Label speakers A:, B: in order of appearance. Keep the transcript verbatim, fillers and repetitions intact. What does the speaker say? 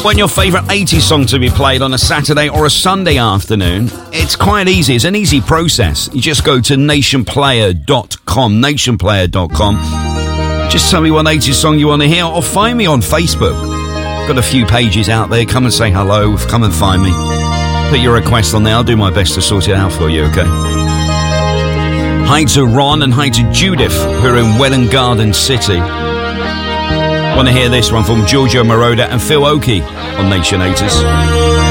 A: Want your favourite eighties song to be played on a Saturday or a Sunday afternoon? It's quite easy. It's an easy process. You just go to nation player dot com, nation player dot com. Just tell me what eighties song you want to hear, or find me on Facebook. Got a few pages out there. Come and say hello. Come and find me. Put your request on there. I'll do my best to sort it out for you, okay? Hi to Ron and hi to Judith, who are in Welland Garden City. Want to hear this one from Giorgio Moroder and Phil Oakey on Nation eighties.